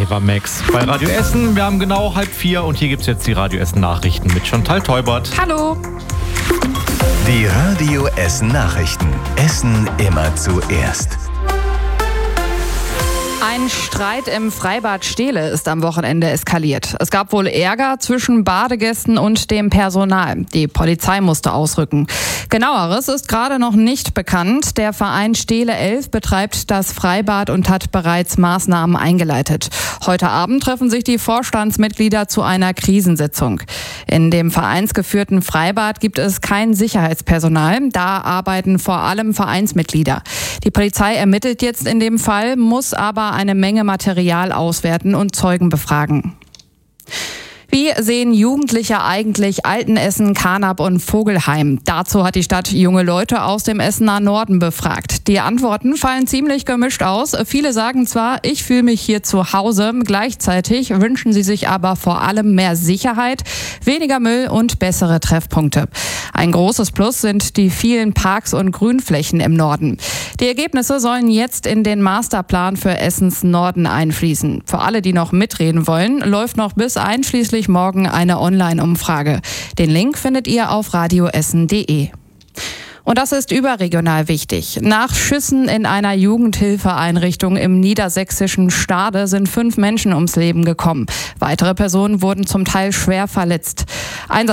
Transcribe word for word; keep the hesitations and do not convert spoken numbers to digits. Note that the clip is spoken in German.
Ramex bei Radio Essen. Wir haben genau halb vier und hier gibt es jetzt die Radio Essen Nachrichten mit Chantal Teubert. Hallo. Die Radio Essen Nachrichten. Essen immer zuerst. Ein Streit im Freibad Stehle ist am Wochenende eskaliert. Es gab wohl Ärger zwischen Badegästen und dem Personal. Die Polizei musste ausrücken. Genaueres ist gerade noch nicht bekannt. Der Verein Stehle elf betreibt das Freibad und hat bereits Maßnahmen eingeleitet. Heute Abend treffen sich die Vorstandsmitglieder zu einer Krisensitzung. In dem vereinsgeführten Freibad gibt es kein Sicherheitspersonal. Da arbeiten vor allem Vereinsmitglieder. Die Polizei ermittelt jetzt in dem Fall, muss aber eine Menge Material auswerten und Zeugen befragen. Wie sehen Jugendliche eigentlich Altenessen, Carnap und Vogelheim? Dazu hat die Stadt junge Leute aus dem Essener Norden befragt. Die Antworten fallen ziemlich gemischt aus. Viele sagen zwar, ich fühle mich hier zu Hause. Gleichzeitig wünschen sie sich aber vor allem mehr Sicherheit, weniger Müll und bessere Treffpunkte. Ein großes Plus sind die vielen Parks und Grünflächen im Norden. Die Ergebnisse sollen jetzt in den Masterplan für Essens Norden einfließen. Für alle, die noch mitreden wollen, läuft noch bis einschließlich morgen eine Online-Umfrage. Den Link findet ihr auf radioessen punkt de. Und das ist überregional wichtig. Nach Schüssen in einer Jugendhilfeeinrichtung im niedersächsischen Stade sind fünf Menschen ums Leben gekommen. Weitere Personen wurden zum Teil schwer verletzt. Einsatz